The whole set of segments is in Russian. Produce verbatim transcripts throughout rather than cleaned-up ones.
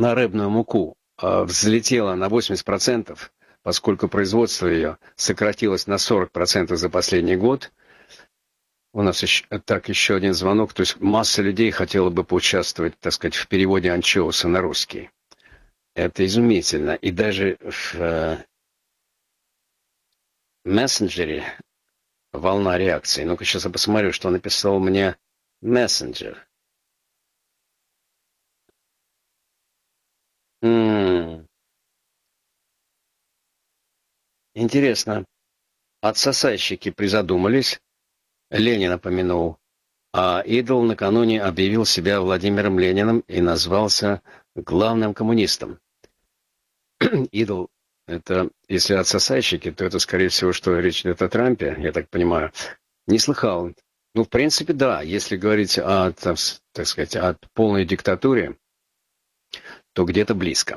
на рыбную муку э, взлетела на восемьдесят процентов, поскольку производство ее сократилось на сорок процентов за последний год. У нас еще, так, еще один звонок. То есть масса людей хотела бы поучаствовать, так сказать, в переводе анчоуса на русский. Это изумительно. И даже в э, мессенджере волна реакции. Ну-ка, сейчас я посмотрю, что написал мне мессенджер. М-м. Интересно. Отсосальщики призадумались. Ленин упомянул. А идол накануне объявил себя Владимиром Лениным и назвался главным коммунистом. Идол, это, если отсосальщики, то это, скорее всего, что речь идет о Трампе, я так понимаю. Не слыхал. Ну, в принципе, да. Если говорить о, так, так сказать, о полной диктатуре, то где-то близко.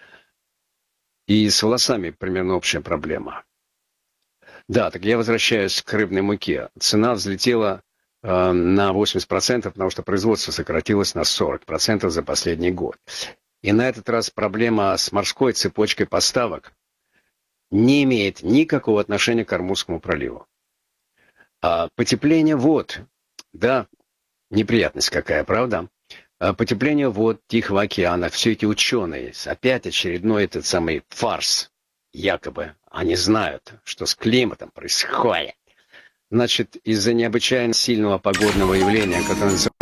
И с волосами примерно общая проблема. Да, так я возвращаюсь к рыбной муке. Цена взлетела э, на восемьдесят процентов, потому что производство сократилось на сорок процентов за последний год. И на этот раз проблема с морской цепочкой поставок не имеет никакого отношения к Ормузскому проливу. А потепление вод, да, неприятность какая, правда? А потепление вод Тихого океана, все эти ученые, опять очередной этот самый фарс, якобы. Они знают, что с климатом происходит. Значит, из-за необычайно сильного погодного явления, которое называется